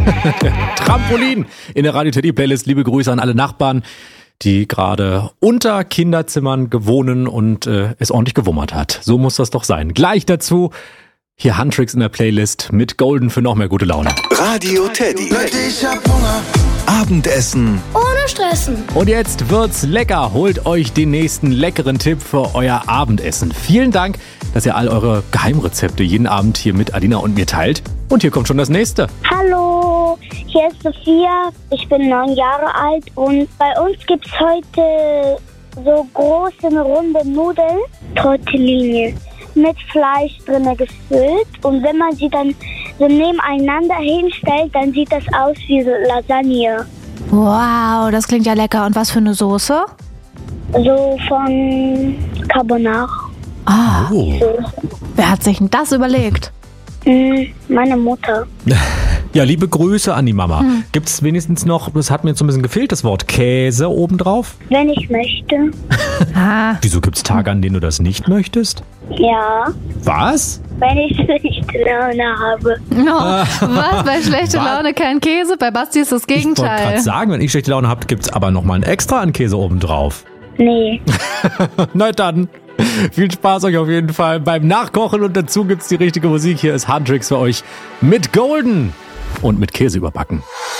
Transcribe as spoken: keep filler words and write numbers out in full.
Trampolin in der Radio Teddy Playlist. Liebe Grüße an alle Nachbarn, die gerade unter Kinderzimmern gewohnen und äh, es ordentlich gewummert hat. So muss das doch sein. Gleich dazu hier Huntrix in der Playlist mit Golden für noch mehr gute Laune. Radio Teddy. Abendessen ohne Stressen. Und jetzt wird's lecker. Holt euch den nächsten leckeren Tipp für euer Abendessen. Vielen Dank, dass ihr all eure Geheimrezepte jeden Abend hier mit Alina und mir teilt. Und hier kommt schon das nächste. Hallo, hier ist Sophia. Ich bin neun Jahre alt und bei uns gibt's heute so große, runde Nudeln, Tortellini, mit Fleisch drin gefüllt. Und wenn man sie dann so nebeneinander hinstellt, dann sieht das aus wie so Lasagne. Wow, das klingt ja lecker. Und was für eine Soße? So von Carbonara. Ah, Oh. wer hat sich denn das überlegt? Mm, Meine Mutter. Ja, liebe Grüße an die Mama. Hm. Gibt's wenigstens noch, das hat mir jetzt ein bisschen gefehlt, das Wort Käse obendrauf? Wenn ich möchte. Ah, Wieso gibt's Tage, an denen du das nicht möchtest? Ja, Was? wenn ich schlechte Laune habe. oh, was? Bei schlechter Was? Laune kein Käse? Bei Basti ist das Ich wollte Gegenteil. gerade sagen, wenn ich schlechte Laune habt, gibt's aber nochmal ein extra an Käse obendrauf. Nee. Na dann, viel Spaß euch auf jeden Fall beim Nachkochen und dazu gibt's die richtige Musik. Hier ist Huntrix für euch mit Golden und mit Käse überbacken.